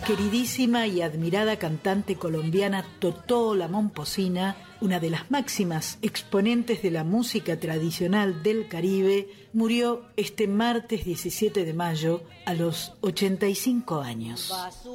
queridísima y admirada cantante colombiana Totó La Momposina, una de las máximas exponentes de la música tradicional del Caribe, murió este martes 17 de mayo a los 85 años.